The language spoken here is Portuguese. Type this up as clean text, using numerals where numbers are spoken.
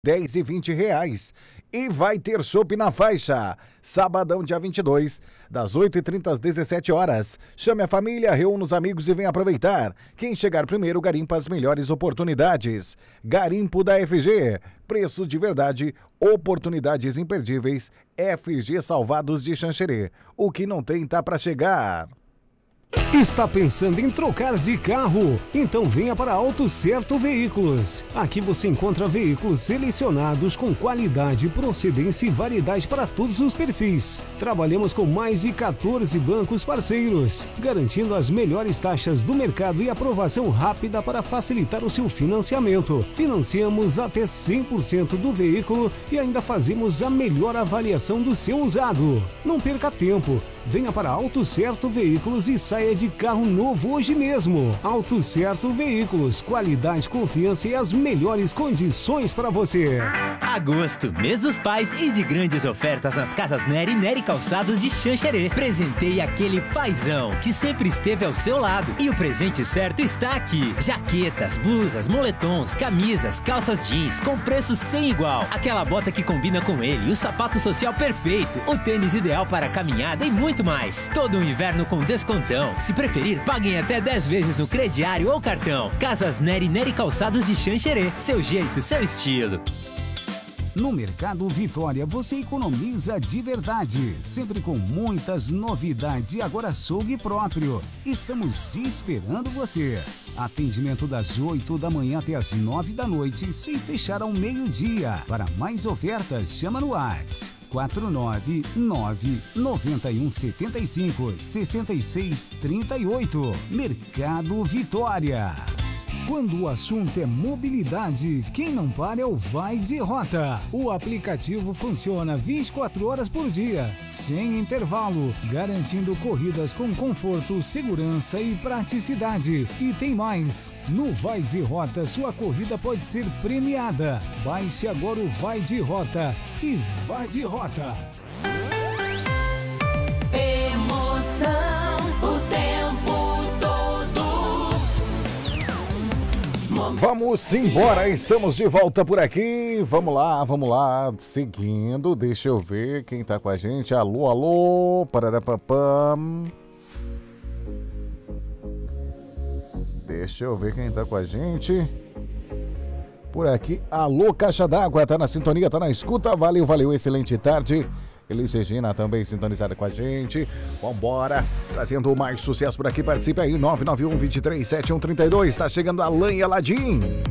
10 e 20 reais. E vai ter chopp na faixa. Sabadão, dia 22, das 8h30 às 17 horas. Chame a família, reúna os amigos e venha aproveitar. Quem chegar primeiro garimpa as melhores oportunidades. Garimpo da FG. Preço de verdade, oportunidades imperdíveis. FG Salvados de Xanxerê. O que não tem tá para chegar. Está pensando em trocar de carro? Então venha para Auto Certo Veículos. Aqui você encontra veículos selecionados com qualidade, procedência e variedade para todos os perfis. Trabalhamos com mais de 14 bancos parceiros, garantindo as melhores taxas do mercado e aprovação rápida para facilitar o seu financiamento. Financiamos até 100% do veículo e ainda fazemos a melhor avaliação do seu usado. Não perca tempo. Venha para Auto Certo Veículos e saia de carro novo hoje mesmo. Auto Certo Veículos, qualidade, confiança e as melhores condições para você. Agosto, mês dos pais e de grandes ofertas nas casas Nery e Nery Calçados de Xanxerê. Presenteie aquele paizão que sempre esteve ao seu lado. E o presente certo está aqui. Jaquetas, blusas, moletons, camisas, calças jeans com preço sem igual. Aquela bota que combina com ele, o sapato social perfeito, o tênis ideal para caminhada e muito mais. Todo o inverno com descontão. Se preferir, paguem até 10 vezes no crediário ou cartão. Casas Nery e Nery Calçados de Xanxerê. Seu jeito, seu estilo. No Mercado Vitória você economiza de verdade, sempre com muitas novidades e agora açougue próprio. Estamos esperando você. Atendimento das 8 da manhã até as 9 da noite, sem fechar ao meio-dia. Para mais ofertas, chama no WhatsApp 499-9175-6638. Mercado Vitória. Quando o assunto é mobilidade, quem não para é o Vai de Rota. O aplicativo funciona 24 horas por dia, sem intervalo, garantindo corridas com conforto, segurança e praticidade. E tem mais, no Vai de Rota sua corrida pode ser premiada. Baixe agora o Vai de Rota e vai de rota. Emoção, o tempo todo. Vamos embora, estamos de volta por aqui. Vamos lá, seguindo. Deixa eu ver quem tá com a gente. Alô, alô, pararapapam. Deixa eu ver quem tá com a gente. Por aqui, alô, Caixa d'Água, tá na sintonia, tá na escuta. Valeu, excelente tarde. Elis Regina também sintonizada com a gente. Vambora, trazendo mais sucesso por aqui. Participe aí, 991-23-7132. Tá chegando Alan e Aladim.